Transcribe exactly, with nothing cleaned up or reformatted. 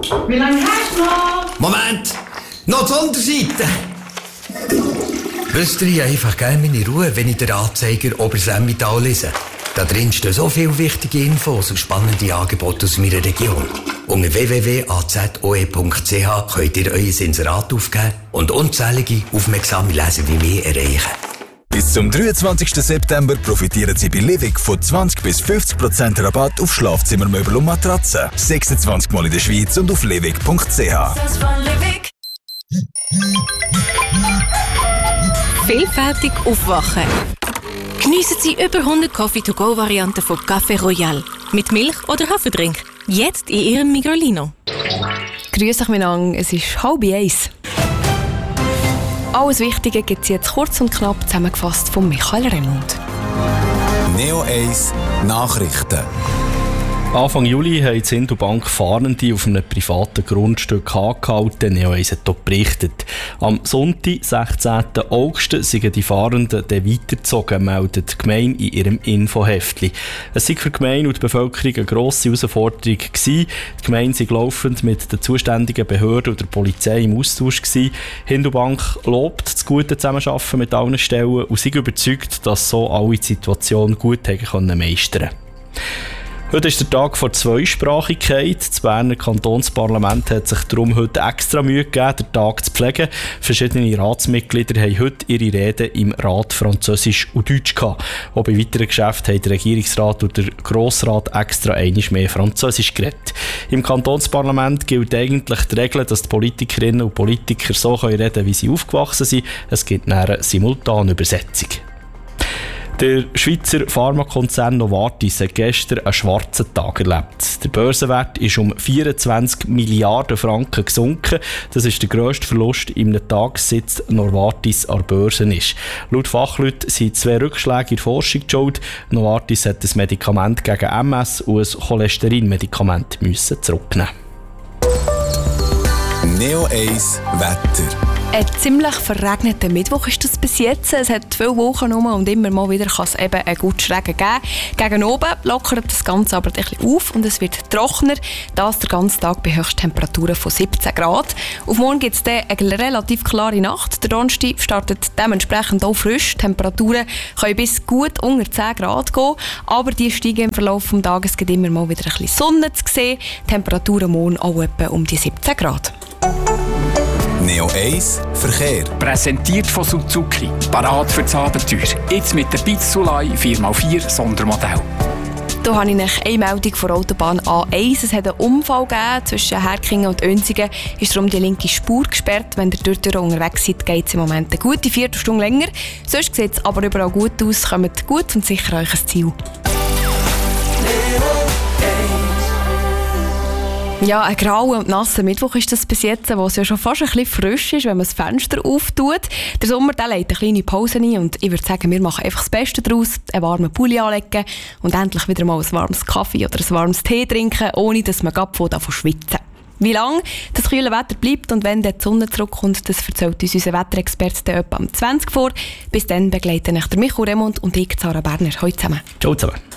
Wie lange hast du noch? Moment! Noch zur Unterseite! Wisst ihr, ich einfach gerne meine Ruhe, wenn ich den Anzeiger Obersemmental lese. Da drin stehen so viele wichtige Infos und spannende Angebote aus meiner Region. Unter w w w punkt a z o e punkt c h könnt ihr euer Inserat aufgeben und unzählige, aufmerksame Leser wie mich erreichen. Bis zum dreiundzwanzigsten September profitieren Sie bei Livig von zwanzig bis fünfzig Prozent Rabatt auf Schlafzimmermöbel und Matratzen. sechsundzwanzig Mal in der Schweiz und auf livig punkt c h. Vielfältig aufwachen. Geniessen Sie über hundert Coffee-to-go-Varianten von Café Royal. Mit Milch oder Haferdrink. Jetzt in Ihrem Migrolino. Grüß euch miteinander, es ist halb eins. Alles Wichtige gibt es jetzt kurz und knapp zusammengefasst von Michael Remund. Neo eins Nachrichten. Anfang Juli haben die Sindelbank Fahrende auf einem privaten Grundstück angehalten. Neo eins hat dort berichtet. Am Sonntag, sechzehnten August, sind die Fahrenden dann weitergezogen, meldet die Gemeinde in ihrem Infoheftli. Es war für die Gemeinde und die Bevölkerung eine grosse Herausforderung gewesen. Die Gemeinde war laufend mit den zuständigen Behörden und der Polizei im Austausch gewesen. Hindelbank lobt das gute Zusammenarbeiten mit allen Stellen und ist überzeugt, dass so alle die Situation gut haben meistern können. Heute ist der Tag der Zweisprachigkeit. Das Berner Kantonsparlament hat sich darum heute extra Mühe gegeben, den Tag zu pflegen. Verschiedene Ratsmitglieder haben heute ihre Reden im Rat Französisch und Deutsch gehabt. Auch bei weiteren Geschäften haben der Regierungsrat und der Grossrat extra einmal mehr Französisch geredet. Im Kantonsparlament gilt eigentlich die Regel, dass die Politikerinnen und Politiker so reden können, wie sie aufgewachsen sind. Es gibt eine Simultanübersetzung. Der Schweizer Pharmakonzern Novartis hat gestern einen schwarzen Tag erlebt. Der Börsenwert ist um vierundzwanzig Milliarden Franken gesunken. Das ist der grösste Verlust in einem Tag, seit Novartis an der Börse ist. Laut Fachleuten sind zwei Rückschläge in der Forschung schuld. Novartis hat ein Medikament gegen M S und ein Cholesterinmedikament müssen zurücknehmen. Neo eins Wetter. Ein ziemlich verregneter Mittwoch ist das bis jetzt. Es hat viele Wochen rum und immer mal wieder kann es eben einen guten Regen geben. Gegen oben lockert das Ganze aber ein bisschen auf und es wird trockener. Das den ganzen Tag bei Höchsttemperaturen von siebzehn Grad. Auf morgen gibt es dann eine relativ klare Nacht. Der Donnerstag startet dementsprechend auch frisch. Die Temperaturen können bis gut unter zehn Grad gehen, aber die steigen im Verlauf des Tages. Es gibt immer mal wieder ein bisschen Sonne zu sehen. Die Temperaturen morgen auch etwa um die siebzehn Grad. Neo eins Verkehr. Präsentiert von Suzuki. Parat für das Abenteuer. Jetzt mit der Bitsulei vier mal vier Sondermodell. Hier habe ich noch eine Meldung von der Autobahn A eins. Es hat einen Unfall gegeben zwischen Herkingen und Önsigen. Ist darum die linke Spur gesperrt. Wenn ihr dort unterwegs seid, geht es im Moment eine gute Viertelstunde länger. Sonst sieht es aber überall gut aus. Kommt gut und sicher euch ein Ziel. Ja, ein grauer und nasser Mittwoch ist das bis jetzt, wo es ja schon fast ein bisschen frisch ist, wenn man das Fenster auftut. Der Sommer der legt eine kleine Pause ein und ich würde sagen, wir machen einfach das Beste daraus, einen warmen Pulli anlegen und endlich wieder mal ein warmes Kaffee oder ein warmes Tee trinken, ohne dass man davon schwitzen. Wie lange das kühle Wetter bleibt und wenn dann die Sonne zurückkommt, das erzählt uns unser Wetterexperte etwa am zwanzig vor. Bis dann begleiten euch der Michael Remund und ich, Sarah Berner. Hallo zusammen. Ciao zusammen.